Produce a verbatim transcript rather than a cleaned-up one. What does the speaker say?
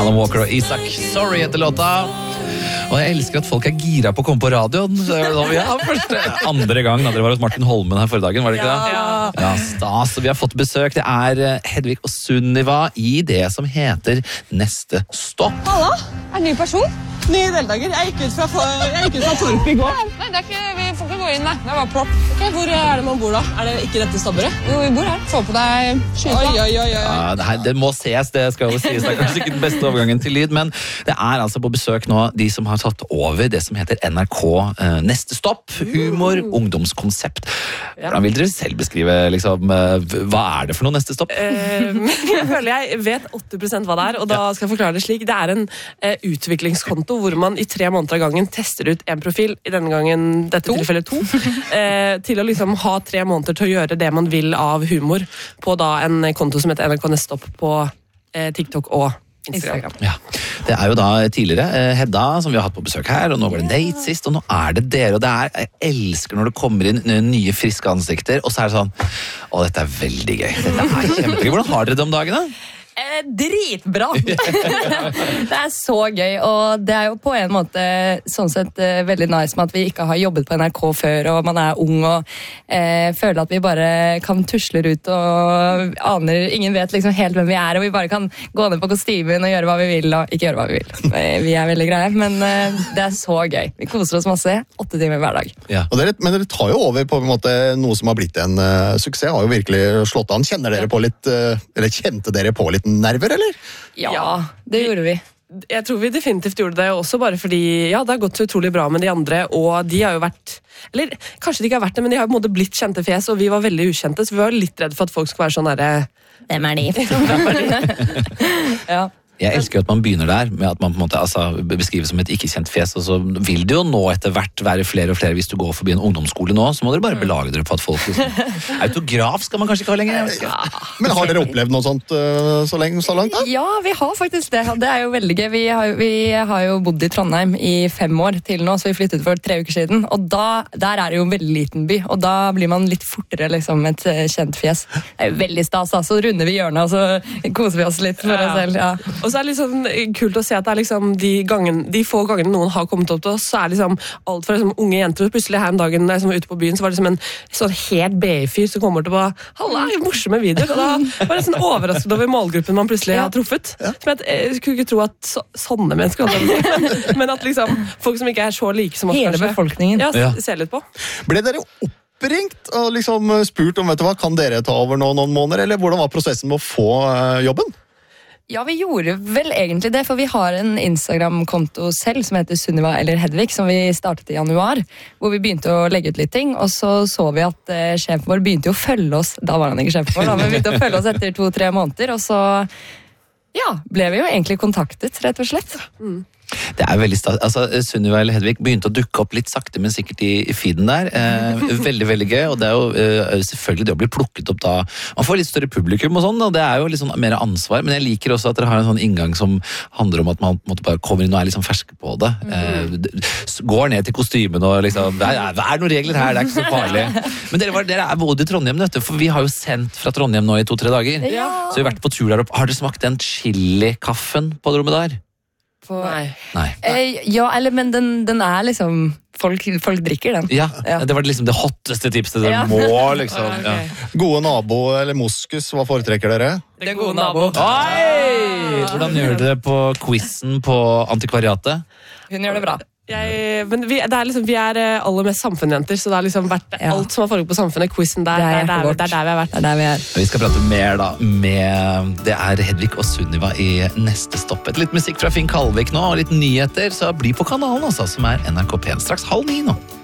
Alan Walker og Isak. Sorry etter låta. Og jeg elsker at folk er gira på å komme på radioen. Ja, første, andre gang da dere var hos Martin Holmen her forrige dagen, var det ikke det? Ja. Ja, stas. Vi har fått besøk. Det er Hedvig og Sunniva i det som heter Neste Stopp. Halla, er det ny person? Ny deltaker. Jeg gikk ut fra, jeg gikk ut fra Torp i går. Nei, det er ikke, vi får ikke gå inn, nei. Det var propp. Okay, hvor er det man bor da? Er det ikke dette stabberet? Jo, vi bor her. Få på deg skyta. Oi, oi, oi, oi. Ja, det, her, det må ses, det skal jo sies. Det er kanskje ikke den beste overgangen til lyd, men det er altså på besøk nå de som har tatt over det som heter N R K eh, Neste Stopp. Humor, ungdomskonsept. Hvordan vil dere selv beskrive, liksom, eh, hva er det for noe Neste Stopp? Eh, jeg føler jeg vet åtti prosent hva det er, og da skal jeg forklare det slik. Det er en eh, utviklingskonto hvor man i tre måneder av gangen tester ut en profil, i denne gangen, dette tilfellet to, eh, til å liksom ha tre måneder til å gjøre det man vil av humor på da en konto som heter N R K Neste Stopp på eh, TikTok og Instagram. Ja, det er jo da tidligere eh, Hedda som vi har hatt på besøk her, og nå var det Nate sist, og nå er det dere, og det er, jeg elsker når det kommer inn nye friske ansikter, og så er det sånn, å, dette er veldig gøy, dette er kjempegøy. Hvordan har dere det om dagen da? Eh, dritbra! Det er så gøy, og det er jo på en måte sånn sett eh, veldig nice med at vi ikke har jobbet på N R K før, og man er ung og eh, føler at vi bare kan tusle ut og aner, ingen vet liksom helt hvem vi er, og vi bare kan gå ned på kostymen og gjøre hva vi vil, og ikke gjøre hva vi vil. Eh, vi er veldig greie, men eh, det er så gøy. Vi koser oss masse, åtte timer hver dag. Ja. Og dere, men dere tar jo over på en måte noe som har blitt en uh, suksess, har jo virkelig slått an. Kjenner dere på litt, uh, eller kjente dere på litt nerver, eller? Ja, det gjorde vi. Jeg tror vi definitivt gjorde det også, bare fordi ja, det har gått så utrolig bra med de andre, og de har jo vært, eller kanskje de ikke har vært det, men de har på en måte blitt kjente fjes, og vi var veldig ukjente, så vi var litt redde for at folk skulle være sånn der. Hvem er de? Ja. Jeg elsker jo at man begynner der, med at man på en måte altså, beskrives som et ikke-kjent fjes, og så vil det jo nå etter hvert være flere og flere. Hvis du går forbi en ungdomsskole nå, så må dere bare belage dere på at folk liksom, autograf skal man kanskje ikke ha lenger. Ja. Men har dere opplevd noe sånt uh, så lenge, så langt da? Ja, vi har faktisk det. Det er jo veldig gøy. Vi har, vi har jo bodd i Trondheim i fem år til nå, så vi flyttet for tre uker siden. Og da, der er det jo en veldig liten by, og da blir man litt fortere liksom et kjent fjes. Det er jo veldig stas, da. Så runder vi hjørnet, og så koser vi oss litt for oss selv. Ja. Og så er det litt sånn kult å se at det er liksom de, gangen, de få gangene noen har kommet opp til oss, så er liksom alt fra liksom unge jenter, og plutselig her en dag da jeg var ute på byen, så var det liksom en sånn helt B I-fyr som kommer til å bare, halla, morsomme videoer, og da var det sånn overrasket over målgruppen man plutselig har truffet. Ja. Som jeg, jeg skulle ikke tro at så, sånne mennesker, men, men at liksom folk som ikke er så like som oss, hele kanskje, befolkningen. Ja, Ja. ser litt på. Ble dere oppringt og liksom spurt om, vet du hva, kan dere ta over nå noen måneder, eller hvordan var prosessen med å få uh, jobben? Ja, vi gjorde vel egentlig det, for vi har en Instagram-konto selv som heter Sunniva eller Hedvig, som vi startet i januar, hvor vi begynte å legge ut litt ting, og så så vi at eh, sjefen vår begynte å følge oss, da var han ikke sjefen vår, da, men begynte å følge oss etter to-tre måneder, og så ja, ble vi jo egentlig kontaktet, rett og slett. Mm. Det er veldig stas. Altså, Sunniva eller Hedvig begynte å dukke opp litt sakte, men sikkert i, i feeden der. Eh, veldig, veldig gøy, og det er jo eh, selvfølgelig det å bli plukket opp da. Man får litt større publikum og sånn, og det er jo litt sånn mer ansvar, men jeg liker også at dere har en sånn inngang som handler om at man måtte bare kommer inn og er liksom ferske på det. Eh, går ned til kostymen og liksom, det er, det er noen regler her, det er ikke så farlig. Men dere, var, dere er både i Trondheim, vet du, for vi har jo sendt fra Trondheim nå i to-tre dager. Ja. Så vi har vært på tur der oppe. Har dere smakt den chili-kaffen på Dromedar? Nei. Nei. Eh, ja, eller, men den, den er liksom, folk, folk drikker den. Ja, Ja. det var liksom det hotteste tipset dere Ja. må liksom. Ok. Ja. Gode nabo eller moskus, hva foretrekker dere? Det gode nabo. Oi! Hvordan gjør dere det på quizen på antikvariatet? Hun gjør det bra. Jeg, men vi, det er liksom, vi er eh, aller mest samfunnjenter, så det har liksom vært Ja. alt som har foregått på samfunnet, quizen der, Det er det er, der, hjertet det er der vi har vært. Det er der vi er. Vi skal prate mer da med det er Hedvig og Sunniva i Neste Stopp. Et litt musikk fra Finn Kalvik nå, og litt nyheter, så bli på kanalen også, som er N R K P straks halv ni nå.